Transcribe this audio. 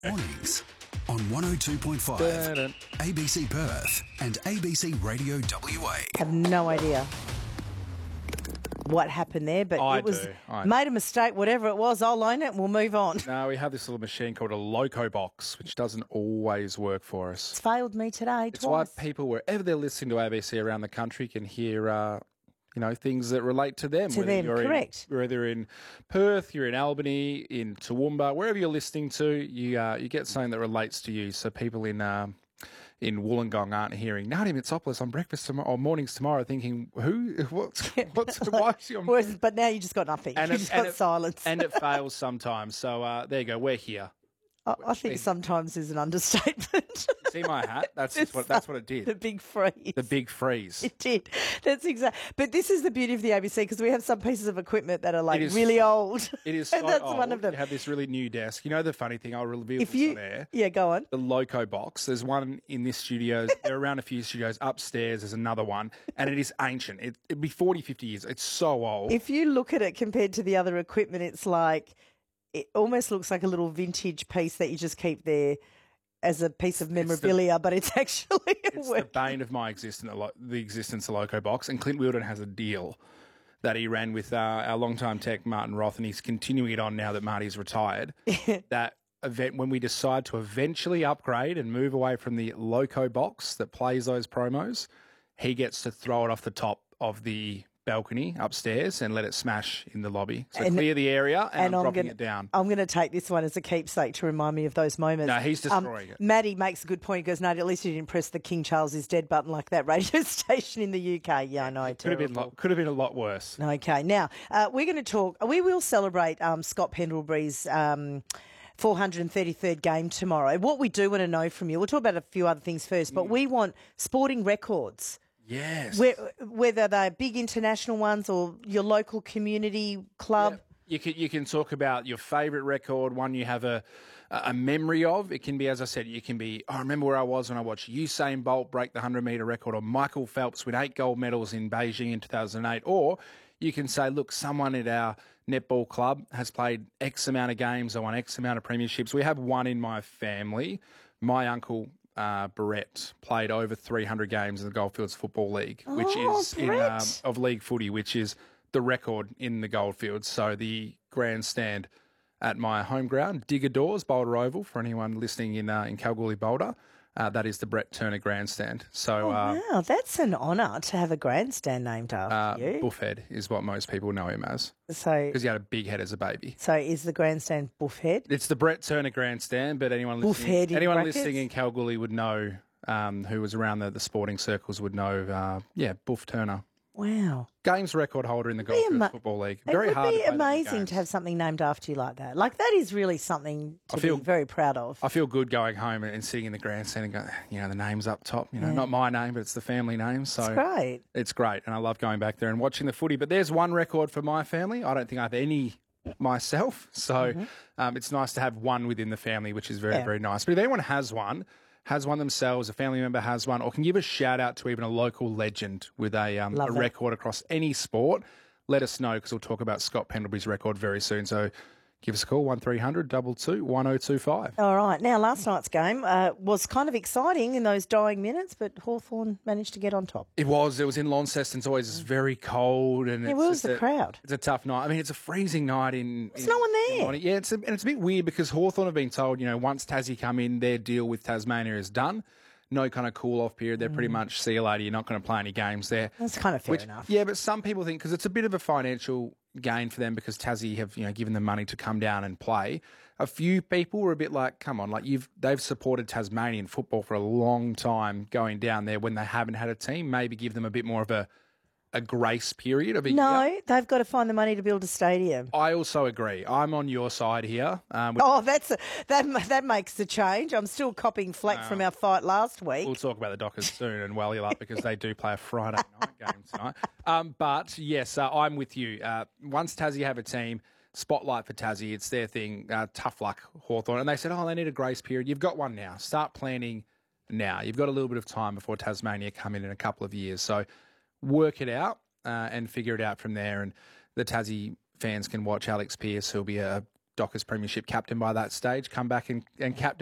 Mornings on 102.5 ABC Perth and ABC Radio WA. Have no idea what happened there, but I it was do. made a mistake. Whatever it was, I'll own it and we'll move on. No, we have this little machine called a Loco Box, which doesn't always work for us. It's failed me today It's why twice. people, wherever they're listening to ABC around the country, can hear, things that relate to them. To them, correct. Whether in Perth, you're in Albany, in Toowoomba, wherever you're listening to, you get something that relates to you. So people in Wollongong aren't hearing Nadia Mitsopoulos on breakfast tomorrow or mornings tomorrow, thinking what's why is she on? But now you just got nothing. You just got silence. And it fails sometimes. So there you go. We're here. I think sometimes is an understatement. See my hat? That's what it did. The big freeze. The big freeze. It did. That's exact. But this is the beauty of the ABC because we have some pieces of equipment that are like It is- really old. It is and so that's old. one of them. You have this really new desk. You know the funny thing, I'll reveal If this you, on air. yeah, go on. The Loco Box. There's one in this studio. There are around a few studios. Upstairs there's another one. And it is ancient. It'd be 40, 50 years. It's so old. If you look at it compared to the other equipment, it's like it almost looks like a little vintage piece that you just keep there as a piece of memorabilia, but it's actually It's the bane of my existence, the existence of Loco Box. And Clint Wheeldon has a deal that he ran with our longtime tech, Martin Roth, and he's continuing it on now that Marty's retired. That event, when we decide to eventually upgrade and move away from the Loco Box that plays those promos, he gets to throw it off the top of the balcony upstairs and let it smash in the lobby. So clear the area and I'm dropping it down. I'm going to take this one as a keepsake to remind me of those moments. No, he's destroying it. Maddie makes a good point. He goes, no, at least you didn't press the King Charles is dead button like that radio station in the UK. Yeah, I know. Could have been a lot worse. Okay, now we're going to talk. We will celebrate Scott Pendlebury's 433rd game tomorrow. What we do want to know from you, we'll talk about a few other things first, but we want sporting records. Yes. Whether they're big international ones or your local community club. Yep. You can talk about your favourite record, one you have a memory of. It can be, as I said, I remember where I was when I watched Usain Bolt break the 100-metre record or Michael Phelps win 8 gold medals in Beijing in 2008. Or you can say, look, someone at our netball club has played X amount of games or won X amount of premierships. We have one in my family. My uncle Barrett played over 300 games in the Goldfields Football League, which is of league footy, which is the record in the Goldfields. So the grandstand at my home ground, Digger Doors, Boulder Oval, for anyone listening in Kalgoorlie, Boulder, that is the Brett Turner grandstand. So, wow, that's an honour to have a grandstand named after you. Buffhead is what most people know him as. So, because he had a big head as a baby. So is the grandstand Buffhead? It's the Brett Turner grandstand, but anyone listening in Kalgoorlie would know, who was around the sporting circles would know, Buff Turner. Wow. Games record holder in the Goldfields Football League. Very hard. It would be amazing to have something named after you like that. Like, that is really something to be very proud of. I feel good going home and sitting in the grandstand and going, the name's up top. Not my name, but it's the family name. So it's great. It's great. And I love going back there and watching the footy. But there's one record for my family. I don't think I have any myself. So it's nice to have one within the family, which is very, very nice. But if anyone has one themselves, a family member has one, or can give a shout out to even a local legend with a record across any sport, let us know because we'll talk about Scott Pendlebury's record very soon. So give us a call, 1300 22 1025. All right. Now, last night's game was kind of exciting in those dying minutes, but Hawthorn managed to get on top. It was in Launceston. It's always very cold. And it was the crowd. It's a tough night. I mean, it's a freezing night There's no one there. Yeah, it's a bit weird because Hawthorn have been told, once Tassie come in, their deal with Tasmania is done. No kind of cool-off period. They're pretty much, see you later, you're not going to play any games there. That's kind of fair enough. Yeah, but some people think, because it's a bit of a financial gain for them because Tassie have, given them money to come down and play. A few people were a bit like, come on, they've supported Tasmanian football for a long time going down there when they haven't had a team. Maybe give them a bit more of a grace period of a year. No, they've got to find the money to build a stadium. I also agree. I'm on your side here. That makes the change. I'm still copying flack from our fight last week. We'll talk about the Dockers soon and well you up because they do play a Friday night game tonight. But yes, I'm with you. Once Tassie have a team, spotlight for Tassie, it's their thing. Tough luck, Hawthorn. And they said, they need a grace period. You've got one now. Start planning now. You've got a little bit of time before Tasmania come in a couple of years. So work it out and figure it out from there. And the Tassie fans can watch Alex Pearce, who'll be a Dockers Premiership captain by that stage, come back and captain